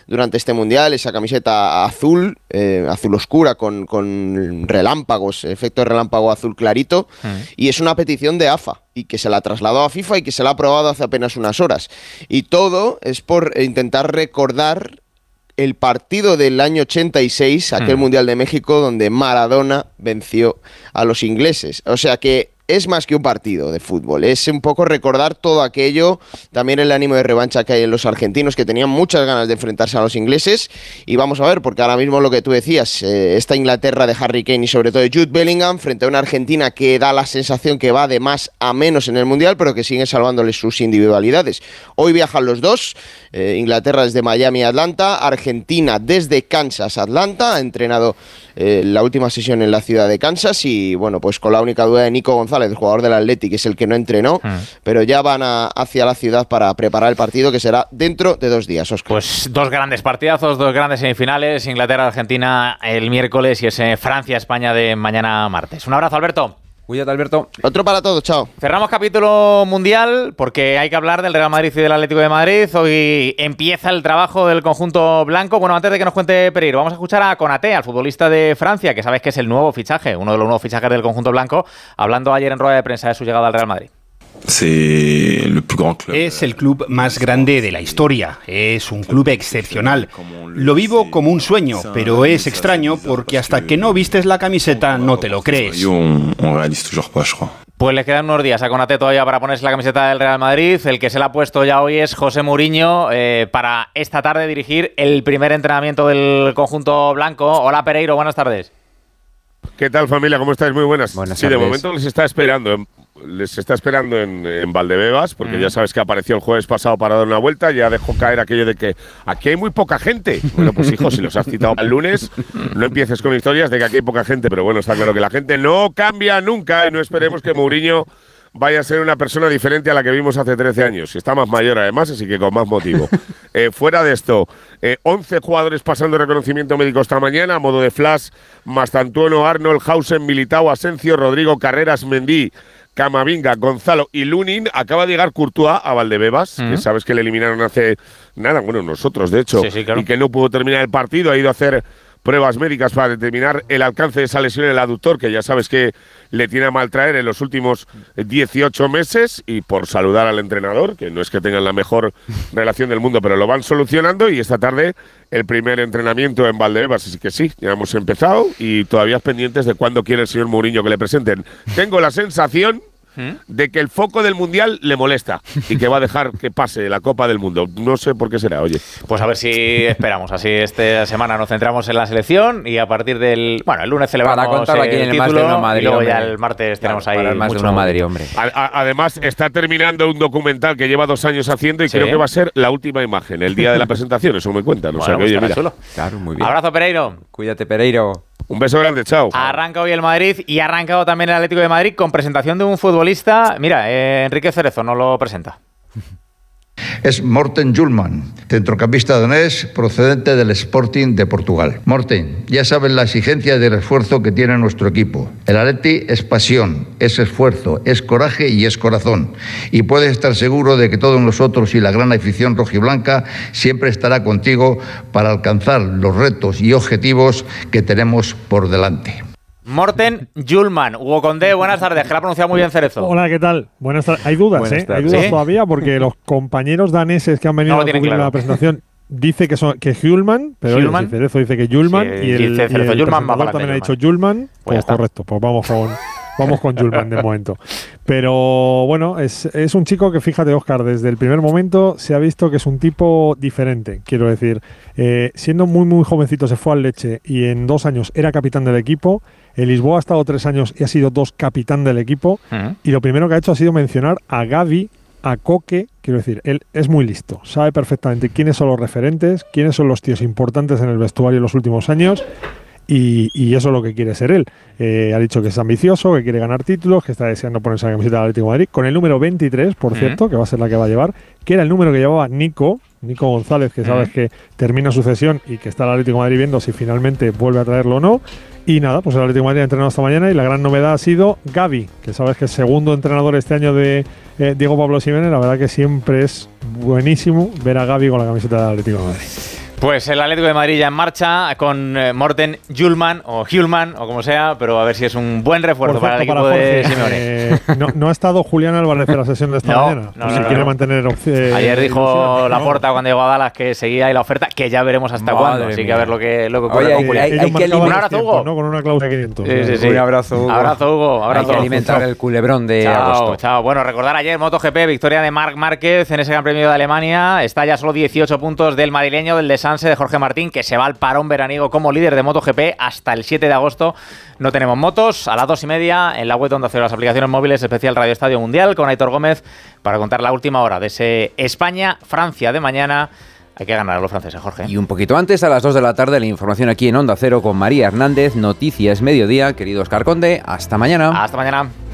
durante este Mundial, esa camiseta azul oscura con relámpagos, efecto de relámpago azul clarito, y es una petición de AFA, y que se la trasladó a FIFA y que se la ha aprobado hace apenas unas horas. Y todo es por intentar recordar el partido del año 86, aquel Mundial de México, donde Maradona venció a los ingleses. O sea que es más que un partido de fútbol, es un poco recordar todo aquello, también el ánimo de revancha que hay en los argentinos, que tenían muchas ganas de enfrentarse a los ingleses, y vamos a ver, porque ahora mismo lo que tú decías, esta Inglaterra de Harry Kane y sobre todo de Jude Bellingham, frente a una Argentina que da la sensación que va de más a menos en el Mundial, pero que sigue salvándoles sus individualidades. Hoy viajan los dos, Inglaterra desde Miami a Atlanta, Argentina desde Kansas a Atlanta, ha entrenado la última sesión en la ciudad de Kansas y bueno, pues con la única duda de Nico González, el jugador del Athletic, que es el que no entrenó, pero ya van hacia la ciudad para preparar el partido que será dentro de 2 días, Óscar. Pues 2 grandes partidazos, 2 grandes semifinales, Inglaterra-Argentina el miércoles y ese Francia-España de mañana martes. Un abrazo, Alberto. Cuídate, Alberto. Otro para todos, chao. Cerramos capítulo mundial porque hay que hablar del Real Madrid y del Atlético de Madrid. Hoy empieza el trabajo del conjunto blanco. Bueno, antes de que nos cuente Pereiro, vamos a escuchar a Konaté, al futbolista de Francia, que sabes que es el nuevo fichaje, uno de los nuevos fichajes del conjunto blanco, hablando ayer en rueda de prensa de su llegada al Real Madrid. Es el club más grande de la historia, es un club excepcional. Lo vivo como un sueño, pero es extraño porque hasta que no vistes la camiseta no te lo crees. Pues les quedan unos días a Konaté todavía para ponerse la camiseta del Real Madrid. El que se la ha puesto ya hoy es José Mourinho para esta tarde dirigir el primer entrenamiento del conjunto blanco. Hola Pereiro, buenas tardes. ¿Qué tal, familia? ¿Cómo estáis? Muy buenas. Buenas sí, tardes. de momento les está esperando en Valdebebas, porque ya sabes que apareció el jueves pasado para dar una vuelta, ya dejó caer aquello de que aquí hay muy poca gente. Bueno, pues hijo, si los has citado el lunes, no empieces con historias de que aquí hay poca gente, pero bueno, está claro que la gente no cambia nunca y no esperemos que Mourinho vaya a ser una persona diferente a la que vimos hace 13 años. Está más mayor además, así que con más motivo. Fuera de esto, 11 jugadores pasando reconocimiento médico esta mañana, a modo de flash: Mastantuono, Arnold, Hausen, Militao, Asensio, Rodrigo, Carreras, Mendy, Camavinga, Gonzalo y Lunin. Acaba de llegar Courtois a Valdebebas, que sabes que le eliminaron hace nada, bueno, nosotros de hecho, sí, claro. Y que no pudo terminar el partido, ha ido a hacer pruebas médicas para determinar el alcance de esa lesión en el aductor, que ya sabes que le tiene a maltraer en los últimos 18 meses, y por saludar al entrenador, que no es que tengan la mejor relación del mundo, pero lo van solucionando, y esta tarde el primer entrenamiento en Valdebebas, así que sí, ya hemos empezado y todavía pendientes de cuándo quiere el señor Mourinho que le presenten. Tengo la sensación de que el foco del Mundial le molesta y que va a dejar que pase la Copa del Mundo. No sé por qué será, oye. Pues a ver si esperamos. Así esta semana nos centramos en la selección y a partir del... Bueno, el lunes celebramos para contar aquí en el Más de Uno Madrid, y luego hombre. ya el martes tenemos ahí para el Más de mucho... Uno Madrid, hombre. Además, está terminando un documental que lleva 2 años haciendo y Sí. creo que va a ser la última imagen, el día de la presentación, eso me cuentan. O sea, Bueno, que, oye, pues mira, estará chulo. Claro, muy bien. Abrazo, Pereiro. Cuídate, Pereiro. un beso grande, chao. Arranca hoy el Madrid y ha arrancado también el Atlético de Madrid con presentación de un futbolista. Mira, Enrique Cerezo nos lo presenta. Es Morten Hjulmand, centrocampista danés procedente del Sporting de Portugal. Morten, ya sabes la exigencia del esfuerzo que tiene nuestro equipo. El Atleti es pasión, es esfuerzo, es coraje y es corazón. Y puedes estar seguro de que todos nosotros y la gran afición rojiblanca siempre estará contigo para alcanzar los retos y objetivos que tenemos por delante. Morten Hjulmand. Hugo Condé, buenas tardes, que la ha pronunciado muy bien Cerezo. Hola, ¿qué tal? Buenas tardes. Hay dudas, Buenas tardes. Hay dudas ¿Sí? todavía porque los compañeros daneses que han venido No lo a tienen cubrir claro. la presentación dice que Hjulmand, pero oye, Hjulmand. si Cerezo dice que Hjulmand Sí, y el dice Cerezo, Hjulmand va presentador para también ha adelante, dicho Hjulmand, Pues ya pues está. correcto, pues vamos con Hjulmand de momento. Pero bueno, es un chico que, fíjate, Óscar, desde el primer momento se ha visto que es un tipo diferente. Quiero decir, siendo muy, muy jovencito se fue al Lecce y en 2 años era capitán del equipo. El Lisboa ha estado 3 años y ha sido 2 capitán del equipo. Y lo primero que ha hecho ha sido mencionar a Gavi, a Koke. Quiero decir, él es muy listo, sabe perfectamente quiénes son los referentes, quiénes son los tíos importantes en el vestuario en los últimos años. Y eso es lo que quiere ser él. Ha dicho que es ambicioso, que quiere ganar títulos, que está deseando ponerse la camiseta del Atlético de Madrid, con el número 23, por cierto, que va a ser la que va a llevar, que era el número que llevaba Nico González, que sabes que termina su cesión y que está el Atlético de Madrid viendo si finalmente vuelve a traerlo o no. Y nada, pues el Atlético de Madrid ha entrenado esta mañana y la gran novedad ha sido Gavi, que sabes que es segundo entrenador este año de Diego Pablo Simeone. La verdad que siempre es buenísimo ver a Gavi con la camiseta del Atlético de Madrid. Pues el Atlético de Madrid ya en marcha con Morten Hjulmand o como sea, pero a ver si es un buen refuerzo para el equipo de Simeone. No ha estado Julián Álvarez en la sesión de esta mañana. Si quiere mantener ayer dijo Laporta cuando llegó a Dallas que seguía ahí la oferta, que ya veremos hasta cuándo. Así que a ver lo que ocurre con Julián. Hay que un abrazo, Hugo. ¿no? Con una cláusula de 500. Sí. Un abrazo, Hugo. Abrazo, Hugo. Abrazo. Hay que alimentar el culebrón de agosto. Chao. Bueno, recordar ayer MotoGP, victoria de Marc Márquez en ese Gran Premio de Alemania. Está ya solo 18 puntos del madrileño, del de Jorge Martín, que se va al parón veraniego como líder de MotoGP hasta el 7 de agosto. No tenemos motos. A las 2:30 en la web donde hacer las aplicaciones móviles, especial Radio Estadio Mundial con Aitor Gómez para contar la última hora de ese España-Francia de mañana. Hay que ganar a los franceses, Jorge. Y un poquito antes, a las 2 de la tarde, la información aquí en Onda Cero con María Hernández. Noticias Mediodía. Querido Óscar Conde, hasta mañana. Hasta mañana.